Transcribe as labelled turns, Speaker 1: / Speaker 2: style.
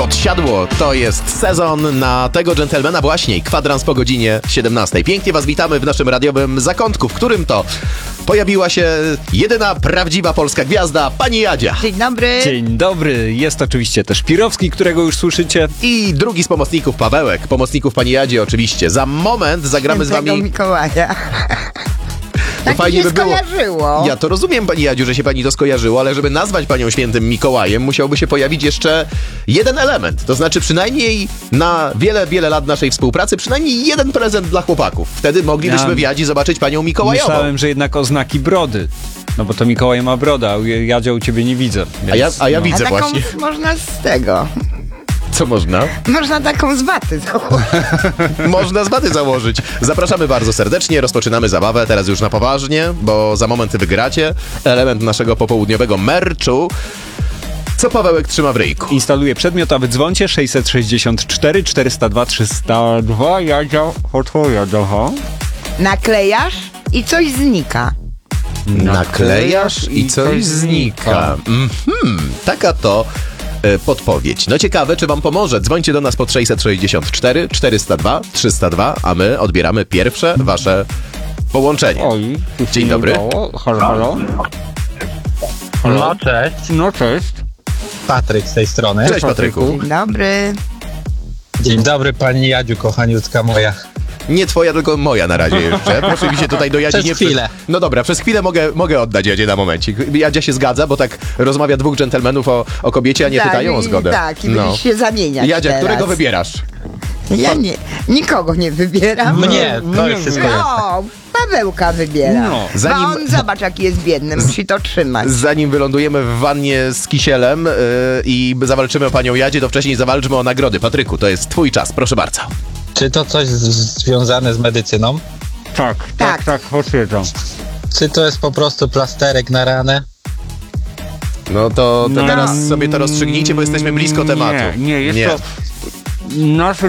Speaker 1: odsiadło. To jest sezon na tego dżentelmena właśnie. Kwadrans po godzinie 17. Pięknie was witamy w naszym radiowym zakątku, w którym to pojawiła się jedyna prawdziwa polska gwiazda, pani Jadzia.
Speaker 2: Dzień dobry.
Speaker 3: Dzień dobry, jest oczywiście też Pirowski, którego już słyszycie.
Speaker 1: I drugi z pomocników, Pawełek. Pomocników pani Jadzi oczywiście. Za moment zagramy z wami...
Speaker 2: Mikołaja. Tak
Speaker 1: fajnie
Speaker 2: mi się
Speaker 1: by było.
Speaker 2: skojarzyło.
Speaker 1: Ja to rozumiem, pani Jadziu, że się pani to skojarzyło, ale żeby nazwać panią świętym Mikołajem, musiałby się pojawić jeszcze jeden element. To znaczy przynajmniej na wiele, wiele lat naszej współpracy, przynajmniej jeden prezent dla chłopaków. Wtedy moglibyśmy w Jadzi zobaczyć panią Mikołajową.
Speaker 3: Myślałem, że jednak oznaki brody. No bo to Mikołaj ma brodę, a Jadzia u ciebie nie widzę. Więc,
Speaker 1: A ja widzę
Speaker 2: taką
Speaker 1: właśnie.
Speaker 2: można z tego.
Speaker 1: Co można?
Speaker 2: Można taką z waty założyć.
Speaker 1: Można z baty założyć. Zapraszamy bardzo serdecznie, rozpoczynamy zabawę, teraz już na poważnie, bo za moment wygracie element naszego popołudniowego merczu. Co Pawełek trzyma w ryjku?
Speaker 3: Instaluję przedmiot, a wy dzwoncie 664 402 302. Jadzia, odpowiada.
Speaker 2: Naklejasz i coś znika.
Speaker 1: Naklejasz i coś znika. Taka to podpowiedź. No ciekawe, czy wam pomoże. Dzwońcie do nas pod 664 402 302, a my odbieramy pierwsze wasze połączenie.
Speaker 3: Oj,
Speaker 1: Dzień dobry.
Speaker 3: Halo, halo.
Speaker 4: No cześć,
Speaker 3: No cześć.
Speaker 4: Patryk z tej strony.
Speaker 1: Cześć Patryku.
Speaker 2: Dzień dobry.
Speaker 4: Dzień dobry pani Jadziu, kochaniutka moja.
Speaker 1: Nie twoja, tylko moja na razie jeszcze. Proszę mi się tutaj do Jadzi
Speaker 4: Przez
Speaker 1: nie...
Speaker 4: chwilę.
Speaker 1: No dobra, przez chwilę mogę oddać Jadzie na momencik. Jadzia się zgadza, bo tak rozmawia dwóch dżentelmenów o kobiecie, a nie pytają o zgodę.
Speaker 2: Tak, i będziesz się zamieniać.
Speaker 1: Jadzia,
Speaker 2: teraz.
Speaker 1: którego wybierasz?
Speaker 2: Ja nie, nikogo nie wybieram.
Speaker 4: Mnie, to już wszystko jasne.
Speaker 2: No, Pawełka wybiera.
Speaker 3: No.
Speaker 1: Zanim-
Speaker 2: Bo on, zobacz, jaki jest biedny, musi to trzymać.
Speaker 1: Zanim wylądujemy w wannie z kisielem i zawalczymy o panią Jadzie, to wcześniej zawalczmy o nagrody. Patryku, to jest twój czas, proszę bardzo.
Speaker 4: Czy to coś związane z medycyną?
Speaker 2: Tak.
Speaker 3: potwierdzam.
Speaker 4: Czy to jest po prostu plasterek na ranę?
Speaker 1: No to teraz sobie to rozstrzygnijcie, bo jesteśmy blisko tematu.
Speaker 3: Nie, jest to nasze